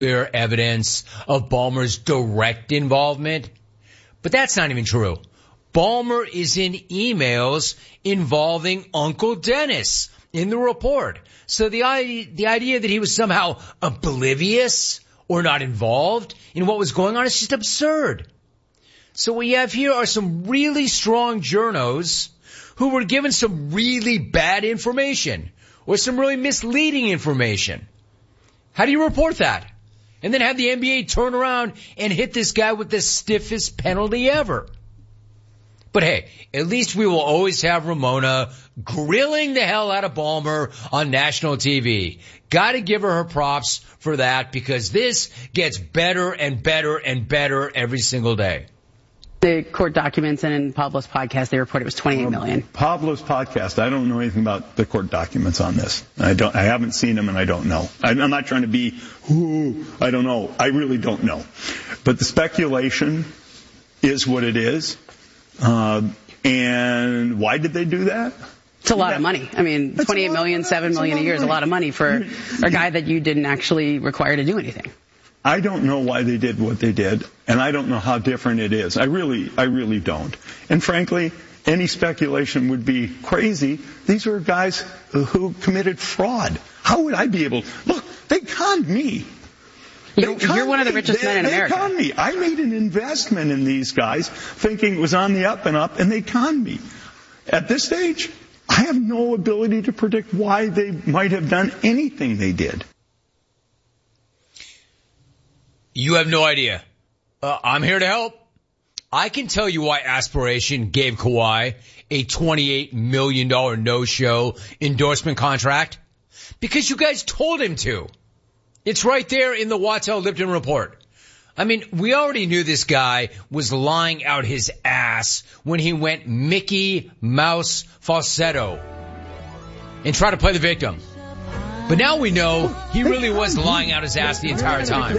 clear evidence of Ballmer's direct involvement. But that's not even true. Ballmer is in emails involving Uncle Dennis in the report. So the idea that he was somehow oblivious or not involved in what was going on is just absurd. So what you have here are some really strong journos who were given some really bad information or some really misleading information. How do you report that? And then have the NBA turn around and hit this guy with the stiffest penalty ever. But hey, at least we will always have Ramona grilling the hell out of Ballmer on national TV. Gotta give her props for that because this gets better and better and better every single day. The court documents and in Pablo's podcast, they report it was $28 million. Pablo's podcast, I don't know anything about the court documents on this. I haven't seen them and I don't know. I'm not trying to be, I don't know. I really don't know. But the speculation is what it is. And why did they do that? It's a lot of money. I mean, $28 million, $7 million a year is a lot of money for a guy that you didn't actually require to do anything. I don't know why they did what they did, and I don't know how different it is. I really don't. And frankly, any speculation would be crazy. These are guys who committed fraud. How would I be able? Look, they conned me. You're one of the richest men in America. They conned me. I made an investment in these guys thinking it was on the up and up, and they conned me. At this stage, I have no ability to predict why they might have done anything they did. You have no idea. I'm here to help. I can tell you why Aspiration gave Kawhi a $28 million no-show endorsement contract. Because you guys told him to. It's right there in the Wachtell-Lipton report. I mean, we already knew this guy was lying out his ass when he went Mickey Mouse falsetto and tried to play the victim. But now we know he really was lying out his ass the entire time.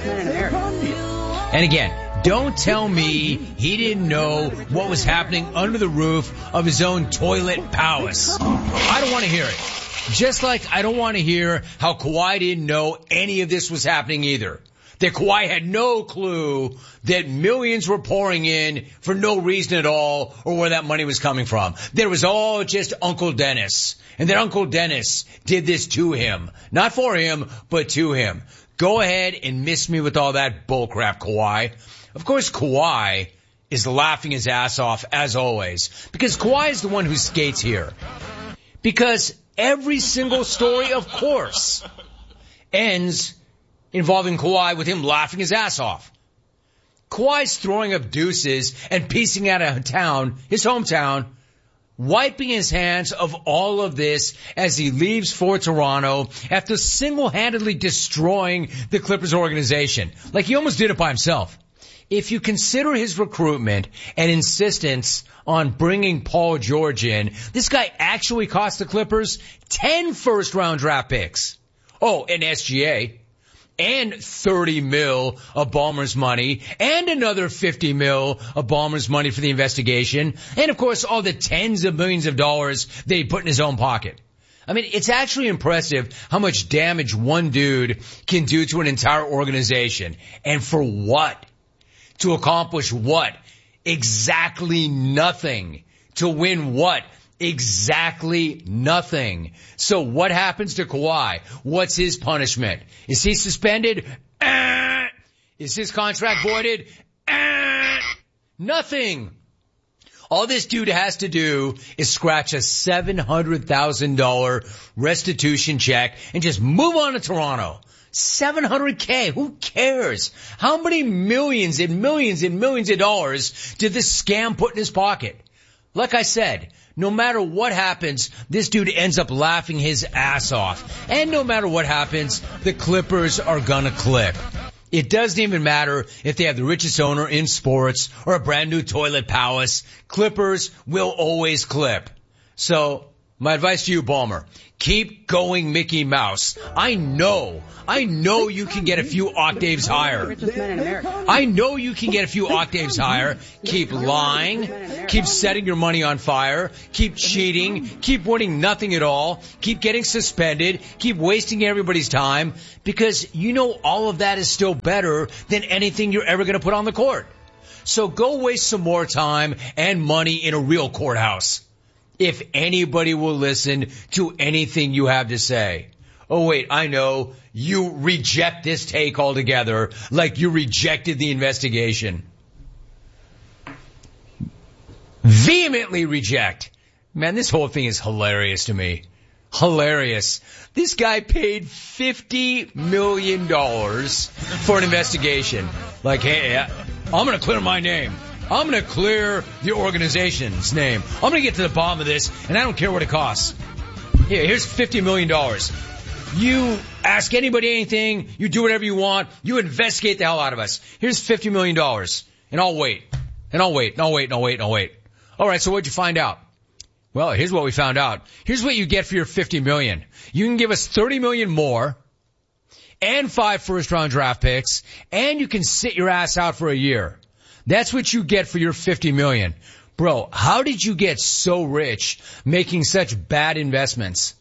And again, don't tell me he didn't know what was happening under the roof of his own toilet palace. I don't want to hear it. Just like I don't want to hear how Kawhi didn't know any of this was happening either. That Kawhi had no clue that millions were pouring in for no reason at all or where that money was coming from. That it was all just Uncle Dennis. And that Uncle Dennis did this to him. Not for him, but to him. Go ahead and miss me with all that bullcrap, Kawhi. Of course, Kawhi is laughing his ass off, as always. Because Kawhi is the one who skates here. Because every single story, of course, ends involving Kawhi with him laughing his ass off. Kawhi's throwing up deuces and piecing out of town, his hometown, wiping his hands of all of this as he leaves for Toronto after single-handedly destroying the Clippers organization. Like he almost did it by himself. If you consider his recruitment and insistence on bringing Paul George in, this guy actually cost the Clippers 10 first-round draft picks. Oh, and SGA. And 30 mil of Ballmer's money, and another 50 mil of Ballmer's money for the investigation, and of course all the tens of millions of dollars that he put in his own pocket. I mean, it's actually impressive how much damage one dude can do to an entire organization. And for what? To accomplish what? Exactly nothing. To win what? Exactly nothing. So what happens to Kawhi? What's his punishment? Is he suspended? Is his contract voided? Nothing. All this dude has to do is scratch a $700,000 restitution check and just move on to Toronto. $700K. Who cares? How many millions and millions and millions of dollars did this scam put in his pocket? Like I said, no matter what happens, this dude ends up laughing his ass off. And no matter what happens, the Clippers are gonna clip. It doesn't even matter if they have the richest owner in sports or a brand new toilet palace. Clippers will always clip. So My advice to you, Ballmer, keep going Mickey Mouse. I know you can get a few octaves higher. I know you can get a few octaves higher. Keep lying. Keep setting your money on fire. Keep cheating. Keep winning nothing at all. Keep getting suspended. Keep wasting everybody's time. Because you know all of that is still better than anything you're ever going to put on the court. So go waste some more time and money in a real courthouse. If anybody will listen to anything you have to say. Oh, wait, I know. You reject this take altogether, like you rejected the investigation. Vehemently reject. Man, this whole thing is hilarious to me. Hilarious. This guy paid $50 million for an investigation. Like, hey, I'm going to clear my name. I'm going to clear the organization's name. I'm going to get to the bottom of this, and I don't care what it costs. Here's $50 million. You ask anybody anything. You do whatever you want. You investigate the hell out of us. Here's $50 million, and I'll wait. And I'll wait, and I'll wait, and I'll wait, and I'll wait. All right, so what'd you find out? Well, here's what we found out. Here's what you get for your $50 million. You can give us $30 million more and 5 first-round draft picks, and you can sit your ass out for a year. That's what you get for your $50 million. Bro, how did you get so rich making such bad investments?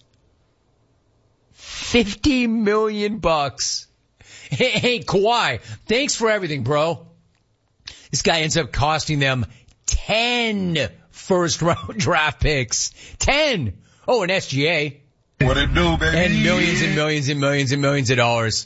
$50 million. Hey, Kawhi, thanks for everything, bro. This guy ends up costing them 10 first-round draft picks. 10. Oh, an SGA. What it do, baby? And millions and millions and millions and millions of dollars.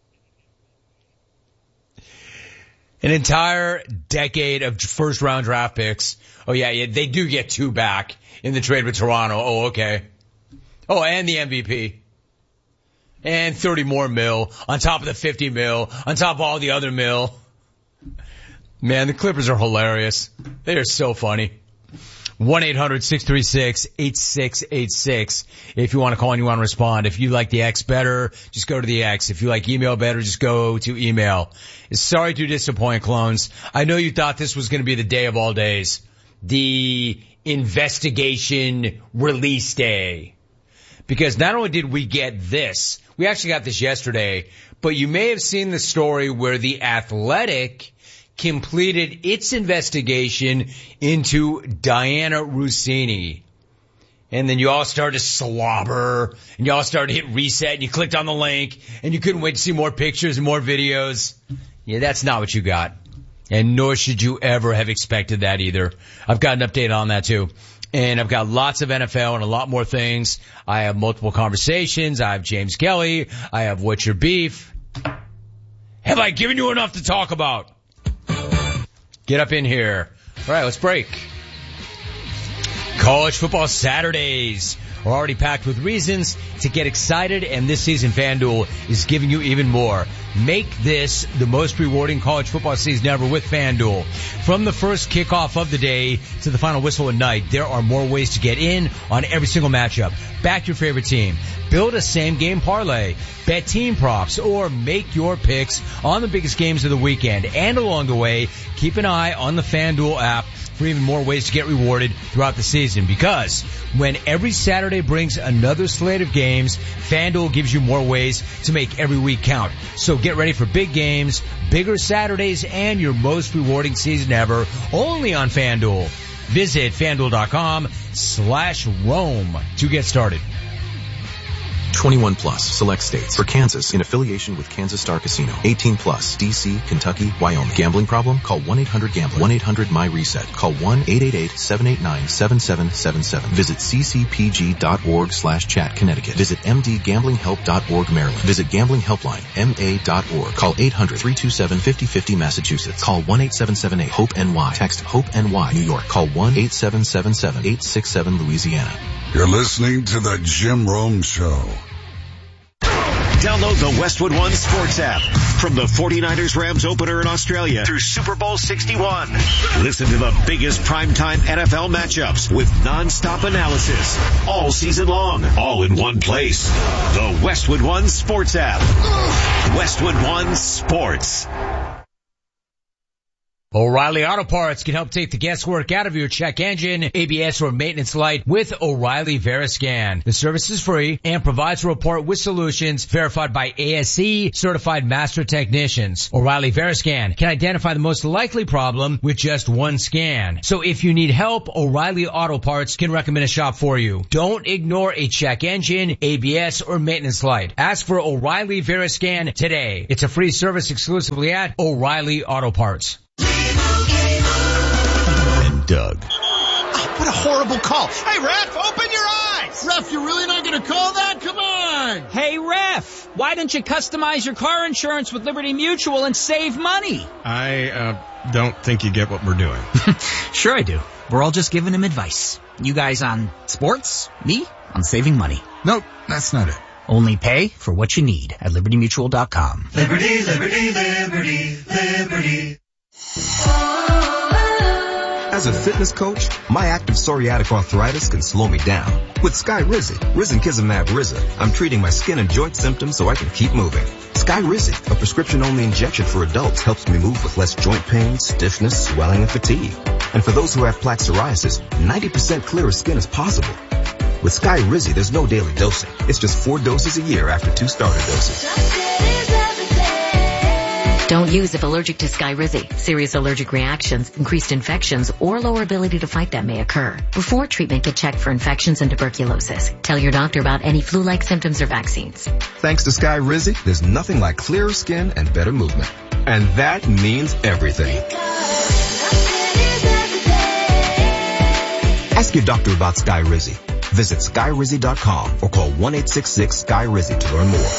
An entire decade of first-round draft picks. Oh, yeah, they do get 2 back in the trade with Toronto. Oh, okay. Oh, and the MVP. And 30 more mil on top of the 50 mil, on top of all the other mil. Man, the Clippers are hilarious. They are so funny. 1-800-636-8686. If you want to call and you want to respond. If you like the X better, just go to the X. If you like email better, just go to email. Sorry to disappoint, clones. I know you thought this was going to be the day of all days. The investigation release day. Because not only did we get this, we actually got this yesterday, but you may have seen the story where The Athletic completed its investigation into Diana Russini. And then you all started to slobber, and you all started to hit reset, and you clicked on the link, and you couldn't wait to see more pictures and more videos. Yeah, that's not what you got. And nor should you ever have expected that either. I've got an update on that too. And I've got lots of NFL and a lot more things. I have multiple conversations. I have James Kelly. I have What's Your Beef. Have I given you enough to talk about? Get up in here. All right, let's break. College football Saturdays are already packed with reasons to get excited, and this season FanDuel is giving you even more. Make this the most rewarding college football season ever with FanDuel. From the first kickoff of the day to the final whistle at night, there are more ways to get in on every single matchup. Back your favorite team. Build a same-game parlay. Bet team props or make your picks on the biggest games of the weekend. And along the way, keep an eye on the FanDuel app for even more ways to get rewarded throughout the season. Because when every Saturday brings another slate of games, FanDuel gives you more ways to make every week count. So get ready for big games, bigger Saturdays, and your most rewarding season ever, only on FanDuel. Visit FanDuel.com/Rome to get started. 21 plus, select states. For Kansas, in affiliation with Kansas Star Casino. 18 plus, D.C., Kentucky, Wyoming. Gambling problem? Call 1-800-GAMBLER. 1-800-MY-RESET. Call 1-888-789-7777. Visit ccpg.org/chat, Connecticut. Visit mdgamblinghelp.org, Maryland. Visit Gambling Helpline, ma.org. Call 800-327-5050, Massachusetts. Call 1-8778-HOPE-NY. Text HOPE-NY, New York. Call 1-8777-867, Louisiana. You're listening to the Jim Rome Show. Download the Westwood One Sports app. From the 49ers Rams opener in Australia through Super Bowl 61. Listen to the biggest primetime NFL matchups with non-stop analysis all season long, all in one place. The Westwood One Sports app. Westwood One Sports. O'Reilly Auto Parts can help take the guesswork out of your check engine, ABS, or maintenance light with O'Reilly Veriscan. The service is free and provides a report with solutions verified by ASE certified master technicians. O'Reilly Veriscan can identify the most likely problem with just one scan. So if you need help, O'Reilly Auto Parts can recommend a shop for you. Don't ignore a check engine, ABS, or maintenance light. Ask for O'Reilly Veriscan today. It's a free service exclusively at O'Reilly Auto Parts. And Doug. Oh, what a horrible call. Hey, ref, open your eyes. Ref, you're really not going to call that? Come on. Hey, ref, why don't you customize your car insurance with Liberty Mutual and save money? I don't think you get what we're doing. Sure I do. We're all just giving him advice. You guys on sports, me on saving money. Nope, that's not it. Only pay for what you need at libertymutual.com. Liberty, liberty, liberty, liberty. As a fitness coach, my active psoriatic arthritis can slow me down. With Skyrizi, risankizumab Riza, I'm treating my skin and joint symptoms so I can keep moving. Skyrizi, a prescription-only injection for adults, helps me move with less joint pain, stiffness, swelling, and fatigue. And for those who have plaque psoriasis, 90% clearer skin is possible. With Skyrizi, there's no daily dosing. It's just 4 doses a year after 2 starter doses. Don't use if allergic to Skyrizi. Serious allergic reactions, increased infections, or lower ability to fight them may occur. Before treatment, get checked for infections and tuberculosis. Tell your doctor about any flu-like symptoms or vaccines. Thanks to Skyrizi, there's nothing like clearer skin and better movement. And that means everything. Ask your doctor about Skyrizi. Visit Skyrizi.com or call 1-866-SKY-RIZI to learn more.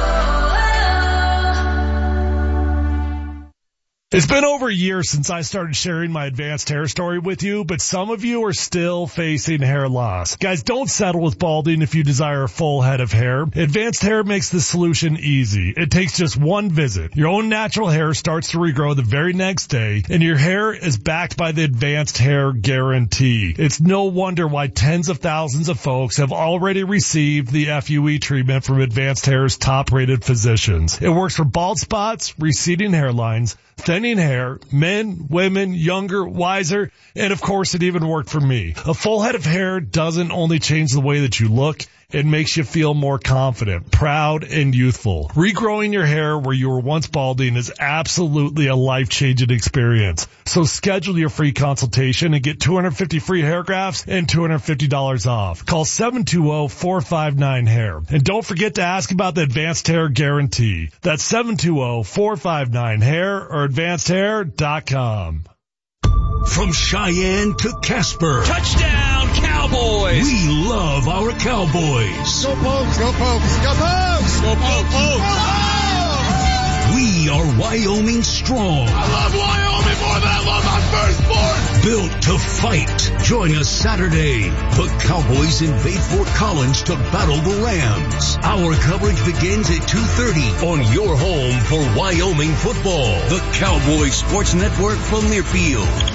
It's been over a year since I started sharing my advanced hair story with you, but some of you are still facing hair loss. Guys, don't settle with balding if you desire a full head of hair. Advanced Hair makes the solution easy. It takes just one visit. Your own natural hair starts to regrow the very next day, and your hair is backed by the Advanced Hair Guarantee. It's no wonder why tens of thousands of folks have already received the FUE treatment from Advanced Hair's top-rated physicians. It works for bald spots, receding hairlines, thinning hair, men, women, younger, wiser, and of course it even worked for me. A full head of hair doesn't only change the way that you look, it makes you feel more confident, proud, and youthful. Regrowing your hair where you were once balding is absolutely a life-changing experience. So schedule your free consultation and get 250 free hair grafts and $250 off. Call 720-459-HAIR. And don't forget to ask about the Advanced Hair Guarantee. That's 720-459-HAIR or advancedhair.com. From Cheyenne to Casper. Touchdown, Cowboys! We love our Cowboys. Go Pokes, go Pokes, go Pokes! Go Pokes! Go Pokes! We are Wyoming strong. I love Wyoming more than I love my first sport! Built to fight. Join us Saturday. The Cowboys invade Fort Collins to battle the Rams. Our coverage begins at 2:30 on your home for Wyoming football. The Cowboys Sports Network from Learfield.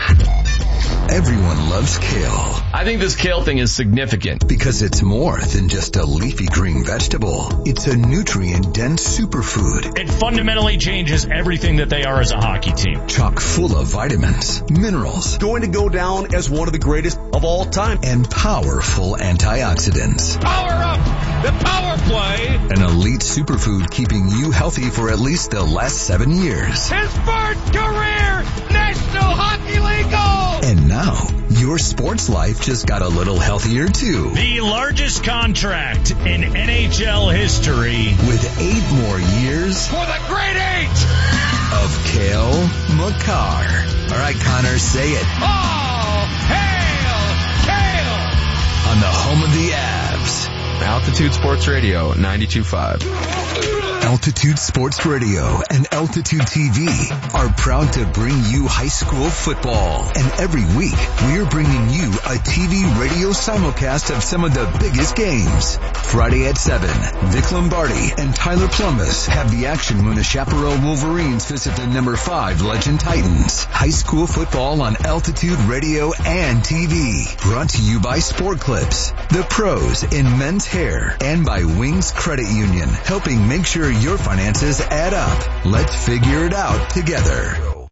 Everyone loves kale. I think this kale thing is significant. Because it's more than just a leafy green vegetable. It's a nutrient-dense superfood. It fundamentally changes everything that they are as a hockey team. Chock full of vitamins, minerals. Going to go down as one of the greatest of all time. And powerful antioxidants. Power up! The power play! An elite superfood keeping you healthy for at least the last 7 years. His first career National Hockey League goal! And now, your sports life just got a little healthier too. The largest contract in NHL history. With 8 more years. For the Great 8! Of Cale Makar. All right, Connor, say it. Oh, hail, Cale! On the home of the Avs. Altitude Sports Radio, 92.5. Altitude Sports Radio and Altitude TV are proud to bring you high school football. And every week, we're bringing you a TV radio simulcast of some of the biggest games. Friday at 7, Vic Lombardi and Tyler Plumbus have the action when the Chaparral Wolverines visit the number 5 Legend Titans. High school football on Altitude Radio and TV. Brought to you by Sport Clips, the pros in men's hair, and by Wings Credit Union, helping make sure your finances add up. Let's figure it out together.